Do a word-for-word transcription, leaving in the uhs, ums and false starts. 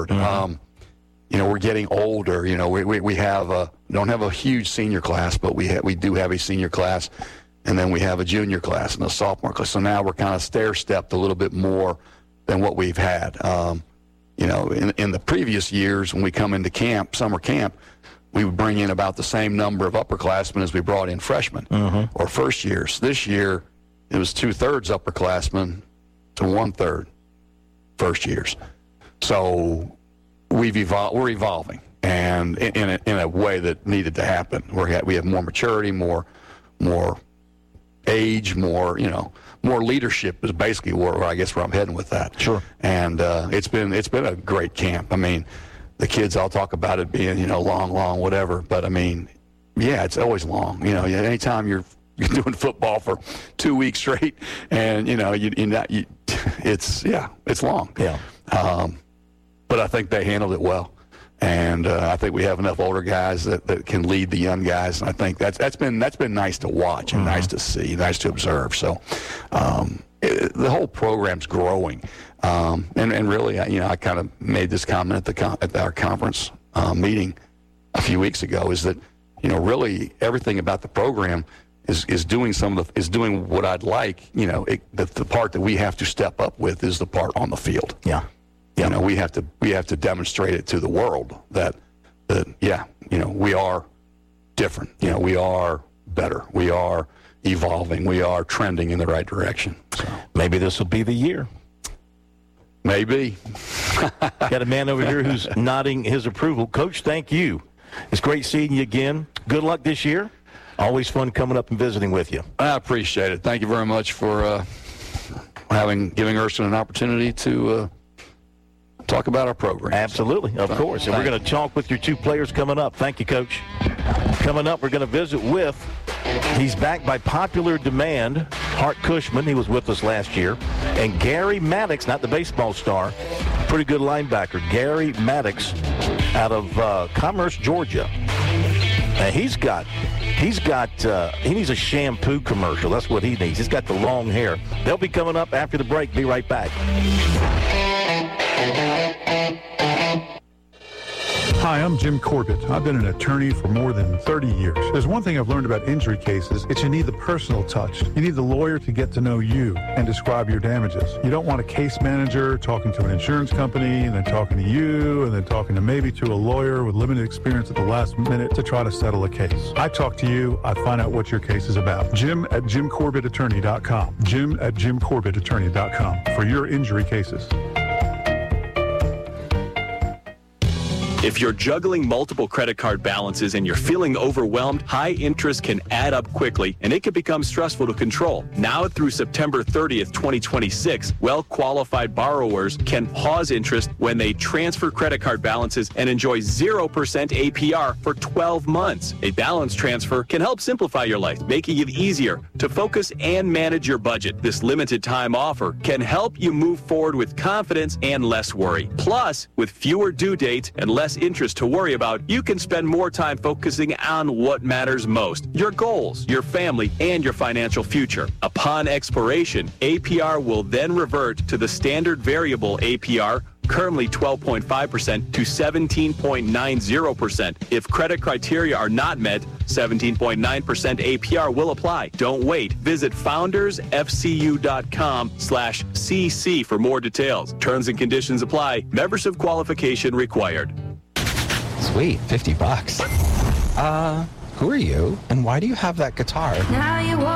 forward. Mm-hmm. Um, you know, we're getting older. You know, we we, we have a don't have a huge senior class, but we ha- we do have a senior class, and then we have a junior class and a sophomore class. So now we're kind of stair-stepped a little bit more than what we've had. Um, you know, in in the previous years when we come into camp, summer camp, we would bring in about the same number of upperclassmen as we brought in freshmen Mm-hmm. or first years. This year, it was two-thirds upperclassmen to one-third first years. So we've evol- we're evolving, and in, in, a, in a way that needed to happen. We're, we have more maturity, more more age, more, you know, more leadership is basically where, where I guess where I'm heading with that. Sure. And uh, it's been it's been a great camp. I mean, the kids all talk about it being, you know, long, long, whatever. But I mean, yeah, it's always long. You know, anytime you're you're doing football for two weeks straight, and you know, you, you, not, you it's yeah, it's long. Yeah. Um, but I think they handled it well, and uh, I think we have enough older guys that, that can lead the young guys. And I think that's that's been that's been nice to watch and mm-hmm. nice to see, nice to observe. So um, it, the whole program's growing. Um, and, and really, you know, I kind of made this comment at the con- at our conference uh, meeting a few weeks ago. Is that, you know, really everything about the program is, is doing some of the is doing what I'd like. You know, it, the, the part that we have to step up with is the part on the field. Yeah, yeah. You know, we have to we have to demonstrate it to the world that that yeah, you know, we are different. You know, we are better. We are evolving. We are trending in the right direction. So maybe this will be the year. Maybe. Got a man over here who's nodding his approval. Coach, thank you. It's great seeing you again. Good luck this year. Always fun coming up and visiting with you. I appreciate it. Thank you very much for uh, having giving Urshan an opportunity to uh, talk about our program. Absolutely, of course. And we're going to talk with your two players coming up. Thank you, Coach. Coming up, we're going to visit with, he's back by popular demand, Hart Cushman. He was with us last year. And Gary Maddox, not the baseball star, pretty good linebacker. Gary Maddox out of uh, Commerce, Georgia. And he's got, he's got, uh, he needs a shampoo commercial. That's what he needs. He's got the long hair. They'll be coming up after the break. Be right back. Hi, I'm Jim Corbett. I've been an attorney for more than thirty years. There's one thing I've learned about injury cases. It's you need the personal touch. You need the lawyer to get to know you and describe your damages. You don't want a case manager talking to an insurance company and then talking to you and then talking to maybe to a lawyer with limited experience at the last minute to try to settle a case. I talk to you. I find out what your case is about. Jim at jim corbett attorney dot com. Jim at jim corbett attorney dot com for your injury cases. If you're juggling multiple credit card balances and you're feeling overwhelmed, high interest can add up quickly and it can become stressful to control. Now through September thirtieth, twenty twenty-six, well-qualified borrowers can pause interest when they transfer credit card balances and enjoy zero percent A P R for twelve months. A balance transfer can help simplify your life, making it easier to focus and manage your budget. This limited time offer can help you move forward with confidence and less worry. Plus, with fewer due dates and less interest to worry about, you can spend more time focusing on what matters most, your goals, your family, and your financial future. Upon expiration, A P R will then revert to the standard variable A P R, currently twelve point five percent, to seventeen point nine zero percent. If credit criteria are not met, seventeen point nine percent A P R will apply. Don't wait. Visit foundersfcu.com slash CC for more details. Terms and conditions apply. Membership qualification required. Sweet, fifty bucks. Uh, who are you? And why do you have that guitar? Now you